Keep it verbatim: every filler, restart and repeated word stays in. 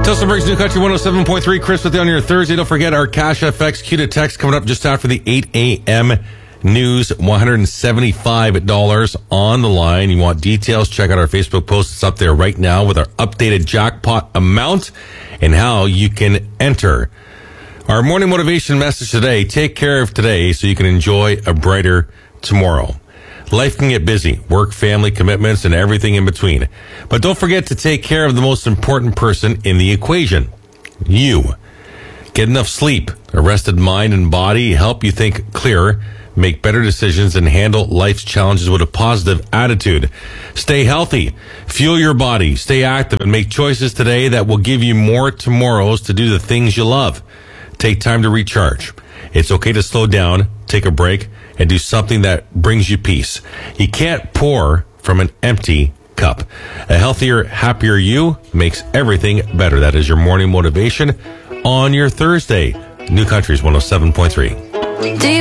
Tulsa Briggs, New Country one oh seven point three. Chris with you on your Thursday. Don't forget our Cash F X Q to text coming up just after the eight a.m. news. one hundred seventy-five dollars on the line. You want details? Check out our Facebook post. It's up there right now with our updated jackpot amount and how you can enter. Our morning motivation message today: take care of today so you can enjoy a brighter tomorrow. Life can get busy, work, family, commitments, and everything in between. But don't forget to take care of the most important person in the equation, you. Get enough sleep. A rested mind and body help you think clearer, make better decisions, and handle life's challenges with a positive attitude. Stay healthy, fuel your body, stay active, and make choices today that will give you more tomorrows to do the things you love. Take time to recharge. It's okay to slow down, take a break, and do something that brings you peace. You can't pour from an empty cup. A healthier, happier you makes everything better. That is your morning motivation on your Thursday. New Country's one oh seven point three.